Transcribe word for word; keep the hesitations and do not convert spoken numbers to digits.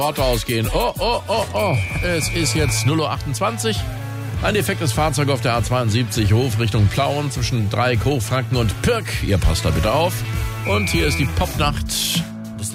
Wort ausgehen. Oh, oh, oh, oh. Es ist jetzt null Uhr achtundzwanzig. Ein defektes Fahrzeug auf der A zweiundsiebzig, Hof Richtung Plauen zwischen Dreieck, Hochfranken und Pirk. Ihr passt da bitte auf. Und hier ist die Popnacht